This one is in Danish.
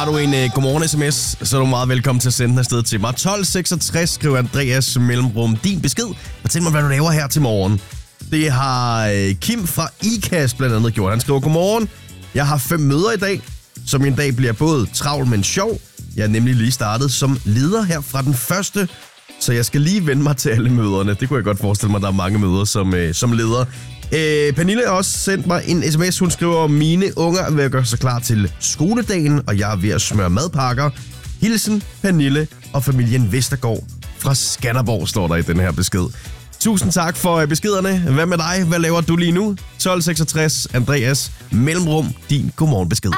Har du en godmorgen-sms, så er du meget velkommen til at sende den afsted til mig. 1266 skriver Andreas mellemrum din besked. Fortæl mig, hvad du laver her til morgen. Det har Kim fra IKAS blandt andet gjort. Han skriver, godmorgen. Jeg har 5 møder i dag, så min dag bliver både travl, men sjov. Jeg er nemlig lige startet som leder her fra den første, så jeg skal lige vende mig til alle møderne. Det kunne jeg godt forestille mig, der er mange møder som leder. Pernille har også sendt mig en sms. Hun skriver, mine unger er ved at gøre sig klar til skoledagen, og jeg er ved at smøre madpakker. Hilsen Pernille og familien Vestergaard fra Skanderborg, står der i den her besked. Tusind tak for beskederne. Hvad med dig? Hvad laver du lige nu? 1266 Andreas mellemrum din godmorgenbesked.